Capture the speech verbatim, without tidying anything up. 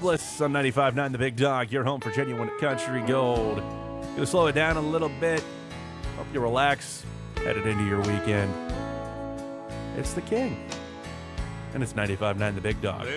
Bliss on ninety-five point nine The Big Dog, your home for genuine country gold. Gonna slow it down a little bit. Hope you relax, headed into your weekend. It's the King, and it's ninety-five point nine The Big Dog.